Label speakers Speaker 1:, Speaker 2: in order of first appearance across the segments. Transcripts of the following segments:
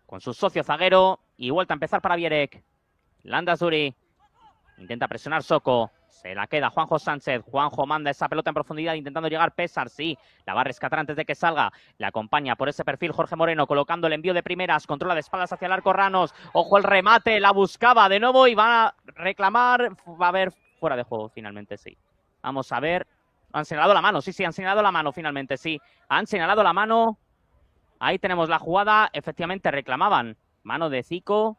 Speaker 1: con su socio zaguero. Y vuelta a empezar para Vierek. Landázuri intenta presionar Soko. Se la queda Juanjo Sánchez. Juanjo manda esa pelota en profundidad intentando llegar Pésar. Sí, la va a rescatar antes de que salga. Le acompaña por ese perfil Jorge Moreno, colocando el envío de primeras. Controla de espaldas hacia el arco Ranos. Ojo el remate, la buscaba de nuevo y va a reclamar. Va a haber fuera de juego finalmente, sí. Vamos a ver. Han señalado la mano, sí, han señalado la mano finalmente, sí. Han señalado la mano. Ahí tenemos la jugada. Efectivamente reclamaban mano de Zico.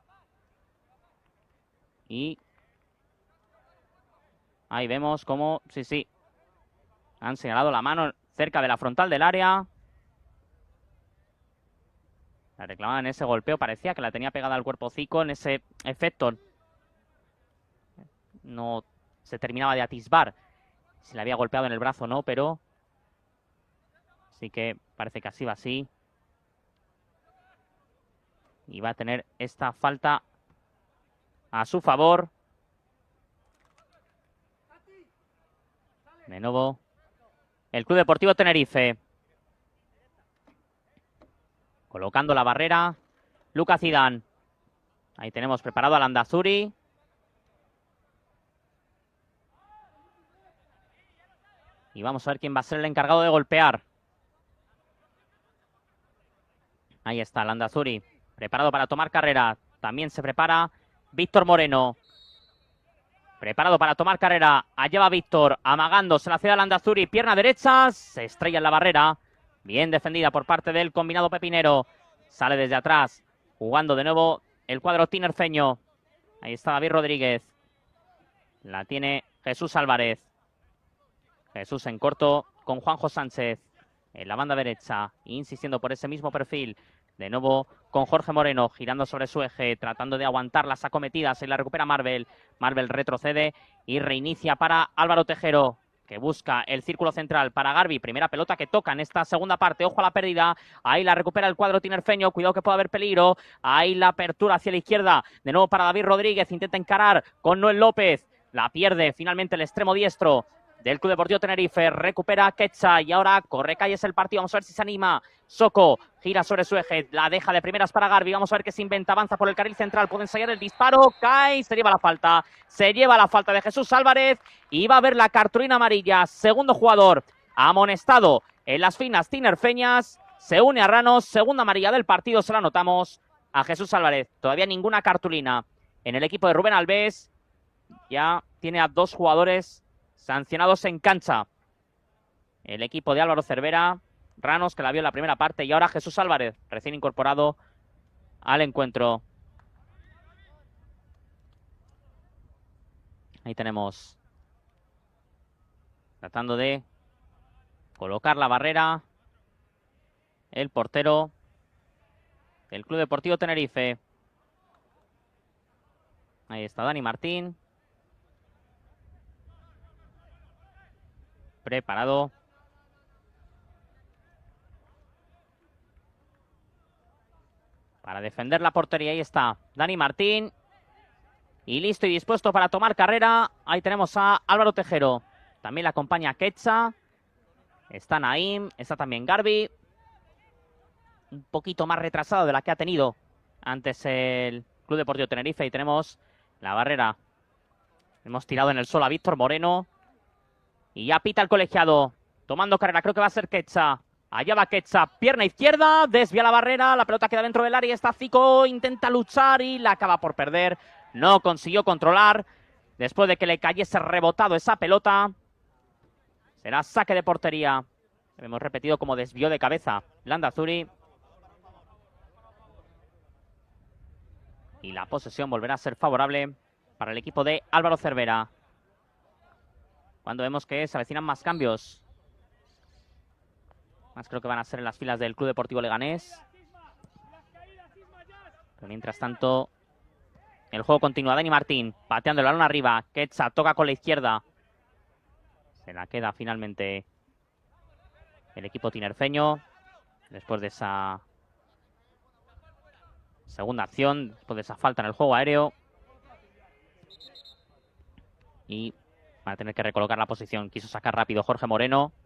Speaker 1: Y ahí vemos cómo, sí. Han señalado la mano cerca de la frontal del área. La reclamaban en ese golpeo. Parecía que la tenía pegada al cuerpo Zico. En ese efecto no se terminaba de atisbar si le había golpeado en el brazo o no, pero sí que parece que así va así. Y va a tener esta falta a su favor. De nuevo, el Club Deportivo Tenerife. Colocando la barrera. Lucas Zidane. Ahí tenemos preparado a Landázuri. Y vamos a ver quién va a ser el encargado de golpear. Ahí está Landázuri. Preparado para tomar carrera. También se prepara Víctor Moreno. Preparado para tomar carrera. Allá va Víctor. Amagando. Se la cede a Landázuri. Pierna derecha. Se estrella en la barrera. Bien defendida por parte del combinado pepinero. Sale desde atrás. Jugando de nuevo el cuadro tinerfeño. Ahí está David Rodríguez. La tiene Jesús Álvarez. Jesús en corto con Juanjo Sánchez. En la banda derecha. Insistiendo por ese mismo perfil. De nuevo con Jorge Moreno, girando sobre su eje, tratando de aguantar las acometidas. Se la recupera Marvel. Marvel retrocede y reinicia para Álvaro Tejero, que busca el círculo central para Garbi. Primera pelota que toca en esta segunda parte. Ojo a la pérdida. Ahí la recupera el cuadro tinerfeño. Cuidado que puede haber peligro. Ahí la apertura hacia la izquierda. De nuevo para David Rodríguez. Intenta encarar con Noel López. La pierde finalmente el extremo diestro del Club Deportivo Tenerife. Recupera Quetza y ahora corre calles el partido. Vamos a ver si se anima. Soko gira sobre su eje. La deja de primeras para Garbi. Vamos a ver qué se inventa. Avanza por el carril central. Puede ensayar el disparo. Cae. Se lleva la falta. Se lleva la falta de Jesús Álvarez. Y va a haber la cartulina amarilla. Segundo jugador amonestado en las finas tinerfeñas. Se une a Ranos. Segunda amarilla del partido. Se la anotamos a Jesús Álvarez. Todavía ninguna cartulina en el equipo de Rubén Alves. Ya tiene a 2 jugadores sancionados en cancha. El equipo de Álvaro Cervera. Ranos, que la vio en la primera parte. Y ahora Jesús Álvarez, recién incorporado al encuentro. Ahí tenemos. Tratando de colocar la barrera. El portero del Club Deportivo Tenerife. Ahí está Dani Martín. Preparado. Para defender la portería. Ahí está Dani Martín. Y listo y dispuesto para tomar carrera. Ahí tenemos a Álvaro Tejero. También le acompaña Quetza. Está Naim. Está también Garbi. Un poquito más retrasado de la que ha tenido antes el Club Deportivo Tenerife. Y tenemos la barrera. Hemos tirado en el suelo a Víctor Moreno. Y ya pita el colegiado. Tomando carrera. Creo que va a ser Quetza. Allá va Quetza. Pierna izquierda. Desvía la barrera. La pelota queda dentro del área. Está Zico. Intenta luchar y la acaba por perder. No consiguió controlar. Después de que le cayese rebotado esa pelota. Será saque de portería. Hemos repetido como desvió de cabeza Landázuri. Y la posesión volverá a ser favorable para el equipo de Álvaro Cervera. Cuando vemos que se avecinan más cambios. Más creo que van a ser en las filas del Club Deportivo Leganés. Pero mientras tanto, el juego continúa. Dani Martín pateando el balón arriba. Quetza toca con la izquierda. Se la queda finalmente el equipo tinerfeño. Después de esa segunda acción. Después de esa falta en el juego aéreo. Y van a tener que recolocar la posición. Quiso sacar rápido Jorge Moreno.